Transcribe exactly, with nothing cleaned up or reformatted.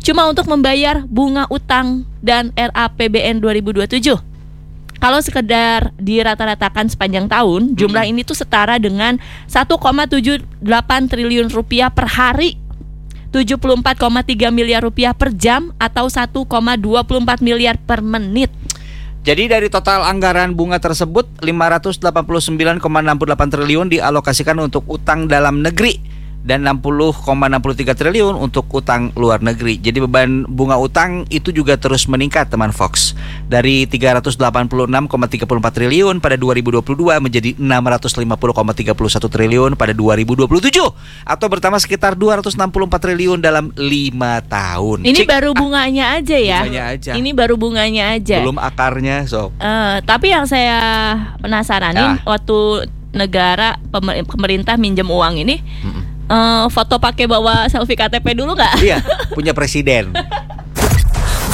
cuma untuk membayar bunga utang dan R A P B N dua ribu dua puluh tujuh. Kalau sekedar dirata-ratakan sepanjang tahun, jumlah hmm. ini tuh setara dengan satu koma tujuh delapan triliun rupiah per hari, tujuh puluh empat koma tiga miliar rupiah per jam, atau satu koma dua puluh empat miliar per menit. Jadi dari total anggaran bunga tersebut, lima ratus delapan puluh sembilan koma enam delapan triliun dialokasikan untuk utang dalam negeri dan enam puluh koma enam tiga triliun untuk utang luar negeri. Jadi beban bunga utang itu juga terus meningkat, teman Fox. Dari tiga ratus delapan puluh enam koma tiga empat triliun pada dua ribu dua puluh dua menjadi enam ratus lima puluh koma tiga satu triliun pada dua ribu dua puluh tujuh, atau bertambah sekitar dua ratus enam puluh empat triliun dalam lima tahun. Ini Cik, baru bunganya aja ya. Bunganya aja. Ini baru bunganya aja. Belum akarnya, sob. Uh, tapi yang saya penasaranin, ya. waktu negara pemer- pemerintah minjem uang ini, mm-mm. Uh, foto pakai bawa selfie K T P dulu nggak? Iya, punya presiden.